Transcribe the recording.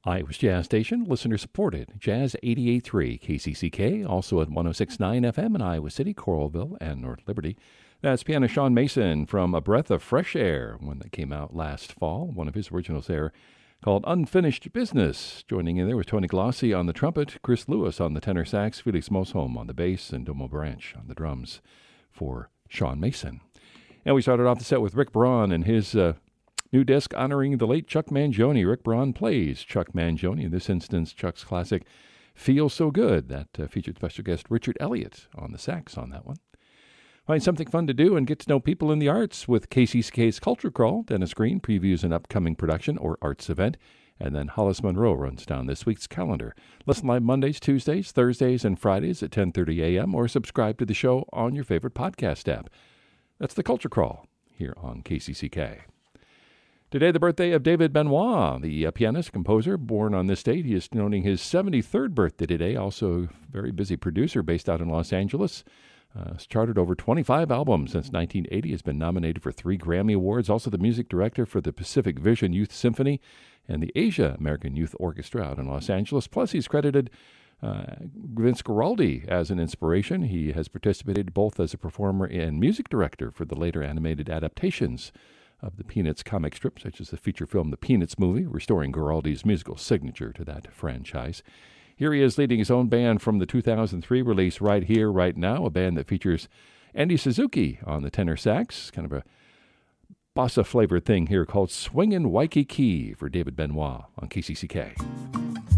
Iowa's Jazz Station, listener-supported, Jazz 88.3 KCCK, also at 106.9 FM in Iowa City, Coralville, and North Liberty. That's pianist Sean Mason from A Breath of Fresh Air, one that came out last fall, one of his originals there, called Unfinished Business. Joining in there was Tony Glossi on the trumpet, Chris Lewis on the tenor sax, Felix Mosholm on the bass, and Domo Branch on the drums for Sean Mason. And we started off the set with Rick Braun and his new disc honoring the late Chuck Mangione. Rick Braun plays Chuck Mangione, in this instance Chuck's classic Feel So Good. That featured special guest Richard Elliott on the sax on that one. Find something fun to do and get to know people in the arts with KCCK's Culture Crawl. Dennis Green previews an upcoming production or arts event, and then Hollis Monroe runs down this week's calendar. Listen live Mondays, Tuesdays, Thursdays, and Fridays at 10:30 a.m. or subscribe to the show on your favorite podcast app. That's the Culture Crawl here on KCCK. Today, the birthday of David Benoit, the pianist, composer, born on this date. He is noting his 73rd birthday today, also a very busy producer based out in Los Angeles. Has charted over 25 albums since 1980, has been nominated for 3 Grammy Awards, also the music director for the Pacific Vision Youth Symphony and the Asia American Youth Orchestra out in Los Angeles. Plus, he's credited Vince Guaraldi as an inspiration. He has participated both as a performer and music director for the later animated adaptations of the Peanuts comic strip, such as the feature film The Peanuts Movie, restoring Guaraldi's musical signature to that franchise. Here he is leading his own band from the 2003 release Right Here, Right Now, a band that features Andy Suzuki on the tenor sax, kind of a bossa-flavored thing here called Swingin' Waikiki for David Benoit on KCCK.